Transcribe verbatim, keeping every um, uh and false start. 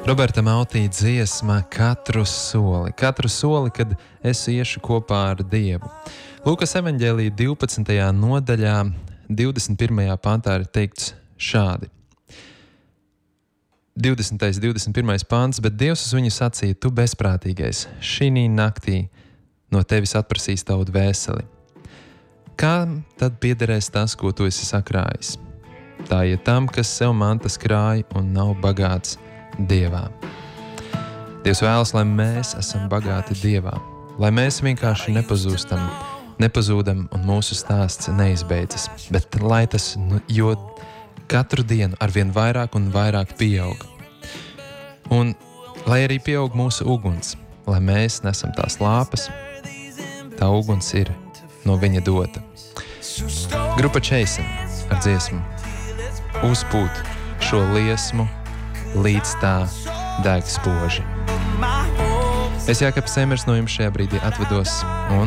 Roberta Mautī dziesma Katru soli. Katru soli, kad es iešu kopā ar Dievu. Lūkas evaņģēlija divpadsmitajā nodaļā, divdesmit pirmajā pantā ir teikts šādi. divdesmitais, divdesmit pirmais pants, bet Dievs uz viņu sacīja, tu bezprātīgais, šī naktī no tevis atprasīs tavu dvēseli. Kā tad piederēs tas, ko tu esi sakrājis? Tā ir tam, kas sev mantas krāj un nav bagāts Dievā. Dievs vēlas, lai mēs esam bagāti Dievā, lai mēs vienkārši nepazūstam, nepazūdam un mūsu stāsts neizbeidzas, bet lai tas, nu, jo katru dienu arvien vairāk un vairāk pieaug. Un lai arī pieaug mūsu uguns, lai mēs nesam tās lāpas, tā uguns ir no viņa dota. Grupa Chasen ar dziesmu uzpūt šo liesmu, līdz tā deg spoži. Es Jākaps Semers no jums šajā brīdī atvedos un